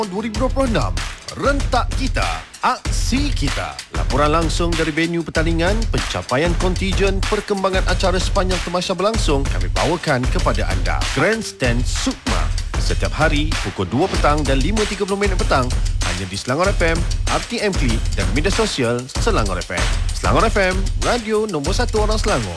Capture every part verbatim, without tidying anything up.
dua ribu dua puluh enam. Rentak kita, aksi kita. Laporan langsung dari venue pertandingan, pencapaian kontijen, perkembangan acara sepanjang semasa berlangsung kami bawakan kepada anda. Grandstand Sukma. Setiap hari pukul dua petang dan lima tiga puluh minit petang hanya di Selangor F M, R T M Click dan media sosial Selangor F M. Selangor F M, radio nombor satu orang Selangor.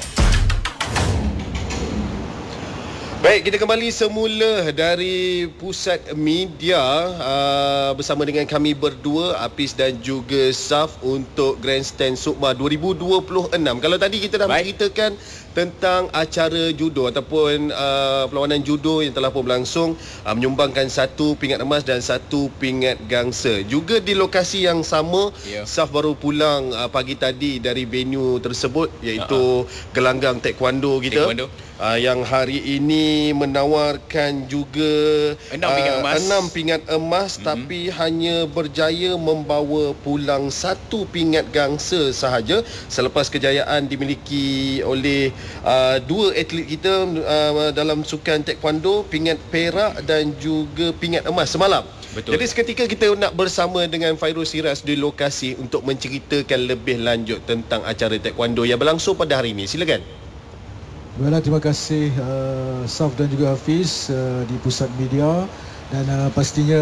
Baik, kita kembali semula dari pusat media uh, bersama dengan kami berdua, Hafiz dan juga Saf, untuk Grandstand Sukma dua ribu dua puluh enam. Kalau tadi kita dah Baik. menceritakan tentang acara judo ataupun uh, perlawanan judo yang telah pun berlangsung, uh, menyumbangkan satu pingat emas dan satu pingat gangsa. Juga di lokasi yang sama, yeah. Saf baru pulang uh, pagi tadi dari venue tersebut, iaitu uh-huh. gelanggang taekwondo kita. Taekwondo. Uh, yang hari ini menawarkan juga enam pingat emas, uh, enam pingat emas mm-hmm. tapi hanya berjaya membawa pulang satu pingat gangsa sahaja selepas kejayaan dimiliki oleh uh, dua atlet kita uh, dalam sukan taekwondo, pingat perak dan juga pingat emas semalam. Betul. Jadi seketika kita nak bersama dengan Fairuz Hiras di lokasi untuk menceritakan lebih lanjut tentang acara taekwondo yang berlangsung pada hari ini. Silakan. Baiklah, terima kasih uh, Saf dan juga Hafiz uh, di pusat media, dan uh, pastinya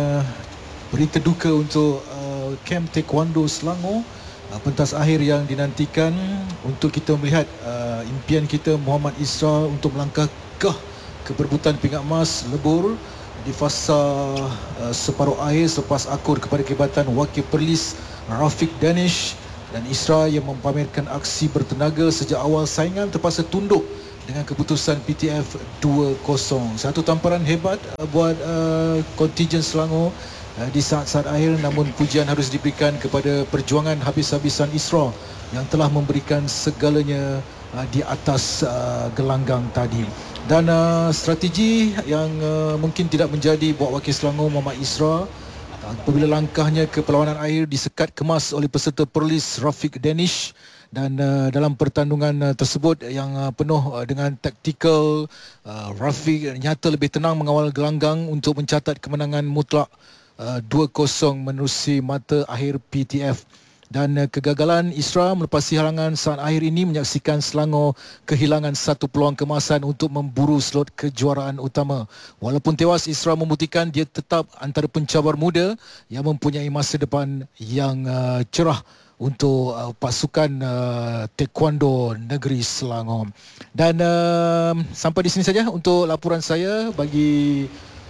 berita duka untuk uh, Camp Taekwondo Selangor, uh, pentas akhir yang dinantikan untuk kita melihat uh, impian kita Muhammad Isra untuk melangkah ke perebutan pingat emas lebur di fasa uh, separuh akhir selepas akur kepada kehebatan wakil perlis Rafiq Danish dan Isra yang mempamerkan aksi bertenaga sejak awal saingan terpaksa tunduk dengan keputusan P T F dua kosong. Satu tamparan hebat uh, buat uh, kontijen Selangor uh, di saat-saat akhir, namun pujian harus diberikan kepada perjuangan habis-habisan Isra yang telah memberikan segalanya uh, di atas uh, gelanggang tadi. Dan uh, strategi yang uh, mungkin tidak menjadi buat wakil Selangor Muhammad Isra apabila langkahnya ke perlawanan akhir disekat kemas oleh peserta perlis Rafiq Danish, dan uh, dalam pertandungan uh, tersebut yang uh, penuh uh, dengan taktikal, uh, Rafiq nyata lebih tenang mengawal gelanggang untuk mencatat kemenangan mutlak uh, dua kosong menerusi mata akhir P T F. Dan uh, kegagalan Isra melepasi halangan saat akhir ini menyaksikan Selangor kehilangan satu peluang keemasan untuk memburu slot kejuaraan utama. Walaupun tewas, Isra membuktikan dia tetap antara pencabar muda yang mempunyai masa depan yang uh, cerah untuk uh, pasukan uh, taekwondo negeri Selangor. Dan uh, sampai di sini saja untuk laporan saya bagi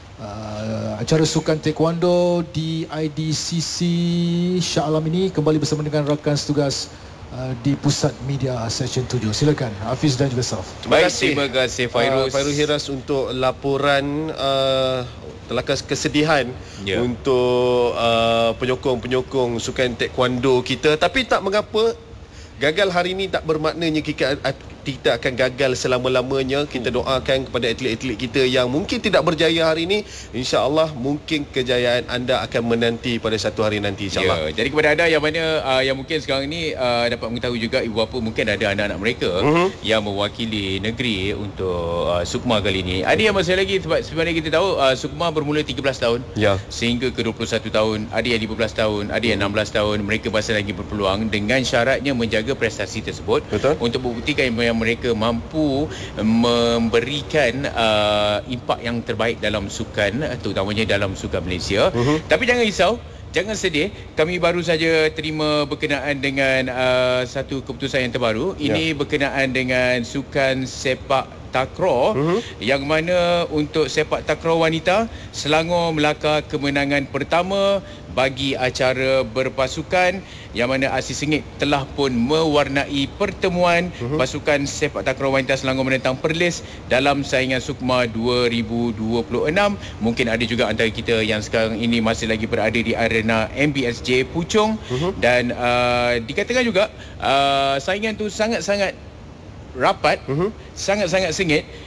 Uh, acara sukan taekwondo di I D C C Shah Alam ini. Kembali bersama dengan rakan setugas uh, di pusat media session tujuh. Silakan Hafiz dan juga Saf. Terima kasih, terima kasih Fairuz. Uh, Fairuz Hiras untuk laporan uh, telakas kesedihan yeah. untuk uh, penyokong-penyokong sukan taekwondo kita. Tapi tak mengapa, gagal hari ini tak bermaknanya kita kita akan gagal selama-lamanya. Kita doakan kepada atlet-atlet kita yang mungkin tidak berjaya hari ini, insya-Allah mungkin kejayaan anda akan menanti pada satu hari nanti, insya-Allah. Ya, jadi kepada anda yang mana uh, yang mungkin sekarang ini uh, dapat mengetahui juga ibu bapa mungkin ada anak-anak mereka uh-huh. yang mewakili negeri untuk uh, Sukma kali ini. Ada yang masih lagi, sebab sebenarnya kita tahu uh, Sukma bermula tiga belas tahun ya. sehingga ke dua puluh satu tahun, ada yang lima belas tahun, ada yang enam belas tahun. Mereka masih lagi berpeluang dengan syaratnya menjaga prestasi tersebut. Betul. Untuk membuktikan yang mereka mampu memberikan uh, impak yang terbaik dalam sukan, terutamanya dalam sukan Malaysia. Uh-huh. Tapi jangan risau, jangan sedih. Kami baru saja terima berkenaan dengan uh, satu keputusan yang terbaru. Ini yeah. berkenaan dengan sukan sepak takraw, uh-huh. yang mana untuk sepak takraw wanita, Selangor melakar kemenangan pertama bagi acara berpasukan, yang mana aksi sengit telah pun mewarnai pertemuan uh-huh. pasukan sepak takraw wanita Selangor menentang Perlis dalam saingan Sukma dua ribu dua puluh enam. Mungkin ada juga antara kita yang sekarang ini masih lagi berada di arena M B S J Puchong, uh-huh. dan uh, dikatakan juga uh, saingan tu sangat-sangat rapat, uh-huh. sangat-sangat sengit.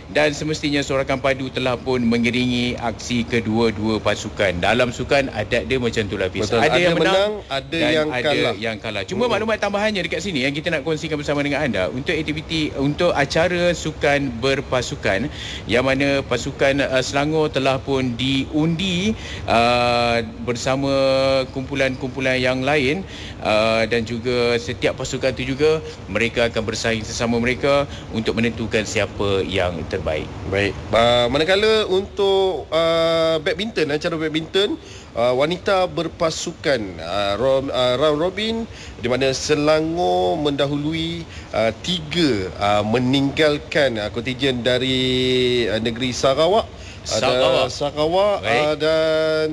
dan semestinya sorakan padu telah pun mengiringi aksi kedua-dua pasukan. Dalam sukan adat dia macam tu lah, Fiz. Betul. Ada, Ada yang menang, menang, ada dan yang ada kalah. yang kalah. Cuma hmm. maklumat tambahannya dekat sini yang kita nak kongsikan bersama dengan anda, untuk aktiviti untuk acara sukan berpasukan yang mana pasukan uh, Selangor telah pun diundi uh, bersama kumpulan-kumpulan yang lain, uh, dan juga setiap pasukan itu juga mereka akan bersaing sesama mereka untuk menentukan siapa yang terbaik. Baik. Uh, manakala untuk uh, badminton, acara badminton uh, wanita berpasukan uh, rom, uh, round robin di mana Selangor mendahului uh, tiga uh, meninggalkan uh, kontijen dari uh, negeri Sarawak. Sarawak. Ada Sarawak uh, dan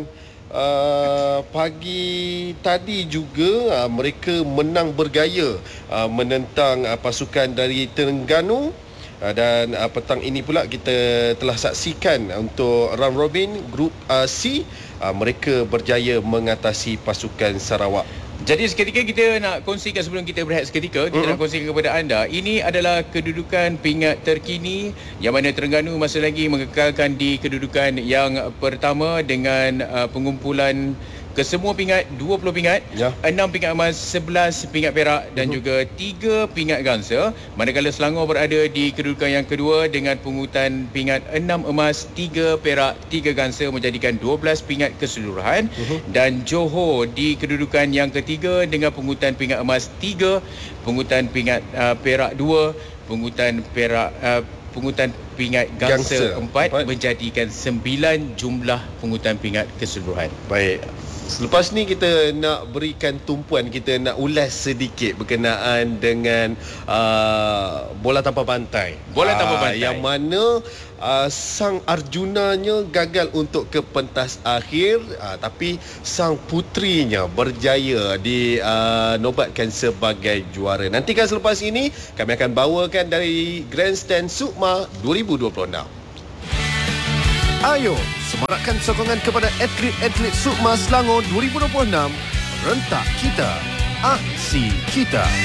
Uh, pagi tadi juga uh, mereka menang bergaya uh, menentang uh, pasukan dari Terengganu. Uh, dan uh, petang ini pula kita telah saksikan uh, untuk round robin grup uh, C, uh, mereka berjaya mengatasi pasukan Sarawak. Jadi seketika kita nak kongsikan, sebelum kita berehat seketika, kita mm-hmm. nak kongsikan kepada anda, ini adalah kedudukan pingat terkini yang mana Terengganu masih lagi mengekalkan di kedudukan yang pertama dengan uh, pengumpulan kesemua pingat dua puluh pingat, ya. enam pingat emas, sebelas pingat perak dan uh-huh. juga tiga pingat gangsa. Manakala Selangor berada di kedudukan yang kedua dengan pungutan pingat enam emas, tiga perak, tiga gangsa menjadikan dua belas pingat keseluruhan. Uh-huh. Dan Johor di kedudukan yang ketiga dengan pungutan pingat emas tiga, pungutan pingat uh, perak dua, pungutan perak uh, pungutan pingat gangsa empat, menjadikan sembilan jumlah pungutan pingat keseluruhan. Baik. Selepas ni kita nak berikan tumpuan, kita nak ulas sedikit berkenaan dengan uh, bola tanpa pantai. Bola tanpa pantai. Uh, yang mana uh, sang Arjunanya gagal untuk ke pentas akhir, uh, tapi sang putrinya berjaya dinobatkan uh, sebagai juara. Nantikan selepas ini kami akan bawakan dari Grandstand Sukma dua ribu dua puluh enam. Ayo, semarakkan sokongan kepada atlet-atlet Sukma Selangor dua ribu dua puluh enam. Rentak kita, aksi kita.